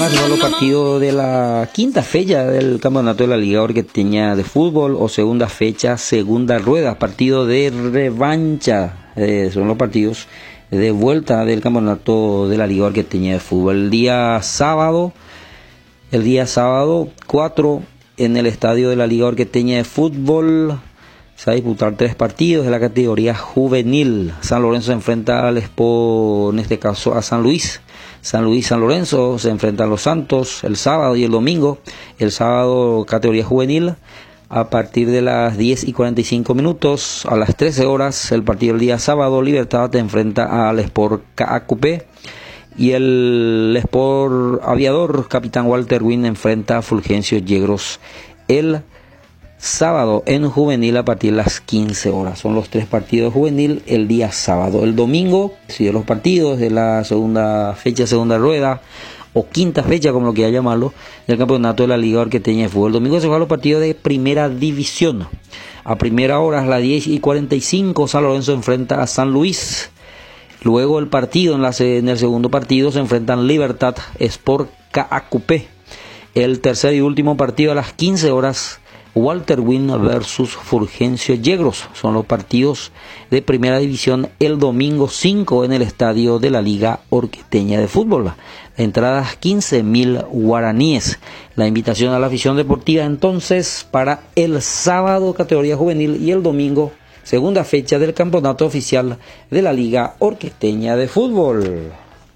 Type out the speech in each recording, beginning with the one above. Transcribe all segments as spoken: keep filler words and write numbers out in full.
semana se van los partidos de la quinta fecha del campeonato de la Liga Orqueteña de Fútbol, o segunda fecha, segunda rueda, partido de revancha. Eh, son los partidos de vuelta del campeonato de la Liga Orqueteña de Fútbol. El día sábado, el día sábado cuatro, en el estadio de la Liga Orqueteña de Fútbol, se va a disputar tres partidos de la categoría juvenil. San Lorenzo se enfrenta al Expo, en este caso a San Luis. San Luis, San Lorenzo se enfrentan a los Santos el sábado y el domingo. El sábado categoría juvenil a partir de las diez y cuarenta y cinco minutos. A las trece horas el partido del día sábado, Libertad te enfrenta al Sport K A Q P. Y el Sport Aviador Capitán Walter Win enfrenta a Fulgencio Yegros el sábado en juvenil a partir de las quince horas. Son los tres partidos juvenil el día sábado. El domingo, si los partidos de la segunda fecha, segunda rueda o quinta fecha, como lo quiera llamarlo, del campeonato de la Liga Orqueteña de Fútbol. El domingo se juegan los partidos de primera división. A primera hora, a las diez y cuarenta y cinco, San Lorenzo enfrenta a San Luis. Luego el partido, en, la, en el segundo partido, se enfrentan Libertad Sport K A Q P. El tercer y último partido a las quince horas, Walter Win versus Fulgencio Yegros. Son los partidos de primera división el domingo cinco en el estadio de la Liga Orqueteña de Fútbol. Entradas quince mil guaraníes. La invitación a la afición deportiva entonces para el sábado categoría juvenil y el domingo segunda fecha del campeonato oficial de la Liga Orqueteña de Fútbol.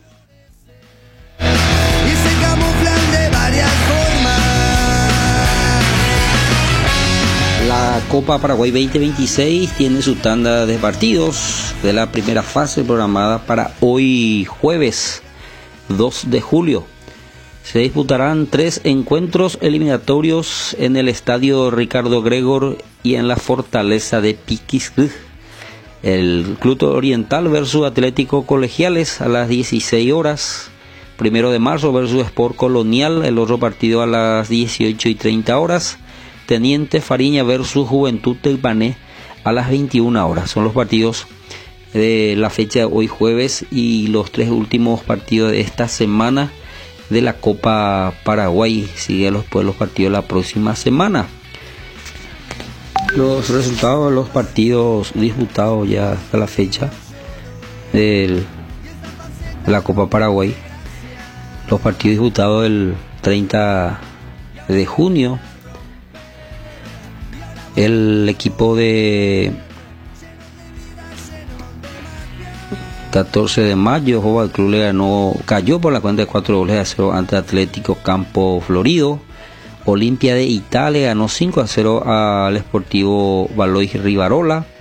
La Copa Paraguay veinte veintiséis tiene su tanda de partidos de la primera fase programada para hoy jueves dos de julio. Se disputarán tres encuentros eliminatorios en el estadio Ricardo Gregor y en la Fortaleza de Piquisquí. El Club Oriental versus Atlético Colegiales a las dieciséis horas. Primero de marzo versus Sport Colonial, el otro partido a las dieciocho y treinta horas. Teniente Fariña versus Juventud Telpané a las veintiuna horas. Son los partidos de la fecha de hoy jueves y los tres últimos partidos de esta semana de la Copa Paraguay. Sigue los, pues, los partidos la próxima semana. Los resultados de los partidos disputados ya hasta la fecha de la Copa Paraguay. Los partidos disputados el treinta de junio. El equipo de catorce de mayo, Joba, el club le ganó, cayó por la cuenta de cuatro goles a cero ante Atlético Campo Florido. Olimpia de Italia ganó cinco a cero al Sportivo Valois Rivarola.